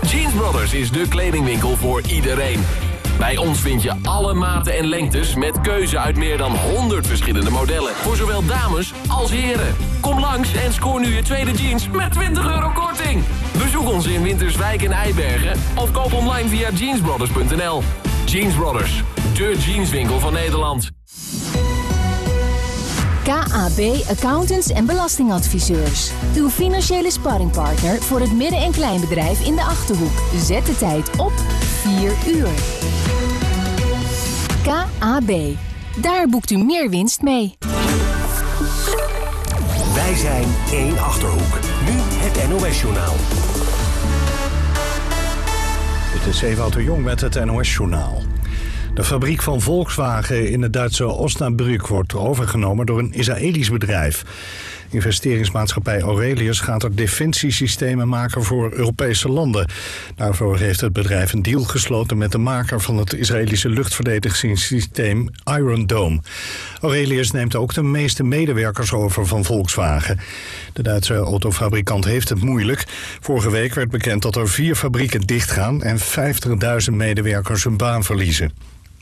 Jeans Brothers is de kledingwinkel voor iedereen. Bij ons vind je alle maten en lengtes met keuze uit meer dan 100 verschillende modellen. Voor zowel dames als heren. Kom langs en scoor nu je tweede jeans met €20 korting. Bezoek ons in Winterswijk en Eibergen of koop online via jeansbrothers.nl. Jeans Brothers, de jeanswinkel van Nederland. KAB Accountants en Belastingadviseurs. Uw financiële sparringpartner voor het midden- en kleinbedrijf in de Achterhoek. Zet de tijd op 4 uur. KAB. Daar boekt u meer winst mee. Wij zijn 1 Achterhoek. Nu het NOS-journaal. Dit is Ewout de Jong met het NOS-journaal. De fabriek van Volkswagen in het Duitse Osnabrück wordt overgenomen door een Israëlisch bedrijf. Investeringsmaatschappij Aurelius gaat er defensiesystemen maken voor Europese landen. Daarvoor heeft het bedrijf een deal gesloten met de maker van het Israëlische luchtverdedigingssysteem Iron Dome. Aurelius neemt ook de meeste medewerkers over van Volkswagen. De Duitse autofabrikant heeft het moeilijk. Vorige week werd bekend dat er 4 fabrieken dichtgaan en 50.000 medewerkers hun baan verliezen.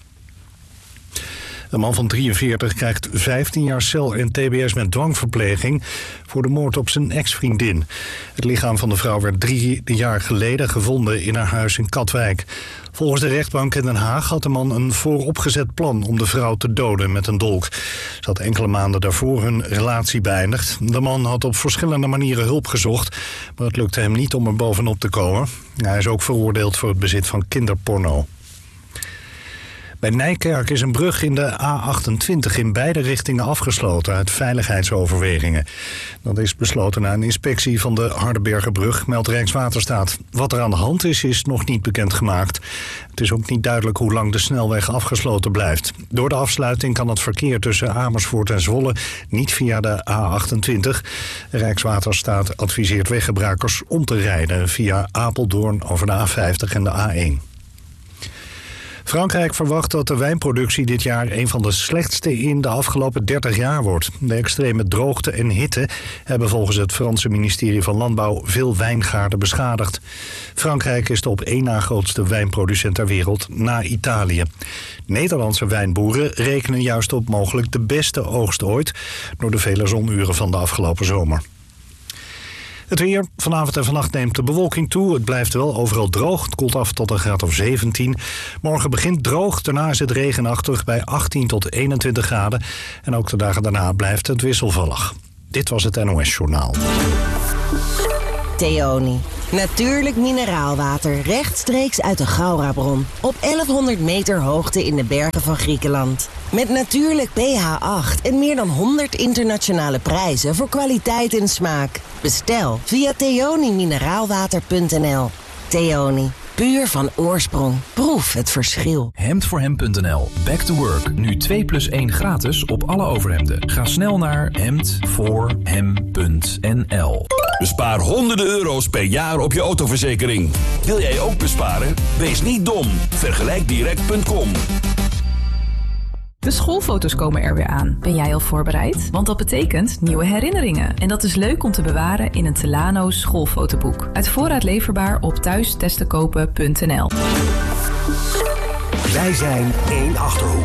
De man van 43 krijgt 15 jaar cel en tbs met dwangverpleging voor de moord op zijn ex-vriendin. Het lichaam van de vrouw werd 3 jaar geleden gevonden in haar huis in Katwijk. Volgens de rechtbank in Den Haag had de man een vooropgezet plan om de vrouw te doden met een dolk. Ze had enkele maanden daarvoor hun relatie beëindigd. De man had op verschillende manieren hulp gezocht, maar het lukte hem niet om er bovenop te komen. Hij is ook veroordeeld voor het bezit van kinderporno. Bij Nijkerk is een brug in de A28 in beide richtingen afgesloten uit veiligheidsoverwegingen. Dat is besloten na een inspectie van de Hardenbergerbrug, meldt Rijkswaterstaat. Wat er aan de hand is nog niet bekendgemaakt. Het is ook niet duidelijk hoe lang de snelweg afgesloten blijft. Door de afsluiting kan het verkeer tussen Amersfoort en Zwolle niet via de A28. Rijkswaterstaat adviseert weggebruikers om te rijden via Apeldoorn over de A50 en de A1. Frankrijk verwacht dat de wijnproductie dit jaar een van de slechtste in de afgelopen 30 jaar wordt. De extreme droogte en hitte hebben volgens het Franse ministerie van Landbouw veel wijngaarden beschadigd. Frankrijk is de op 1 na grootste wijnproducent ter wereld na Italië. Nederlandse wijnboeren rekenen juist op mogelijk de beste oogst ooit door de vele zonuren van de afgelopen zomer. Het weer. Vanavond en vannacht neemt de bewolking toe. Het blijft wel overal droog. Het koelt af tot een graad of 17. Morgen begint droog. Daarna is het regenachtig bij 18 tot 21 graden. En ook de dagen daarna blijft het wisselvallig. Dit was het NOS Journaal. Theoni. Natuurlijk mineraalwater rechtstreeks uit de Gaurabron. Op 1100 meter hoogte in de bergen van Griekenland. Met natuurlijk pH 8 en meer dan 100 internationale prijzen voor kwaliteit en smaak. Bestel via theonimineraalwater.nl. Theoni. Puur van oorsprong. Proef het verschil. Hemdvoorhem.nl. Back to work. Nu 2+1 gratis op alle overhemden. Ga snel naar hemdvoorhem.nl. Bespaar honderden euro's per jaar op je autoverzekering. Wil jij ook besparen? Wees niet dom. Vergelijkdirect.com. De schoolfoto's komen er weer aan. Ben jij al voorbereid? Want dat betekent nieuwe herinneringen. En dat is leuk om te bewaren in een Telano schoolfotoboek. Uit voorraad leverbaar op thuistestekopen.nl. Wij zijn 1 Achterhoek.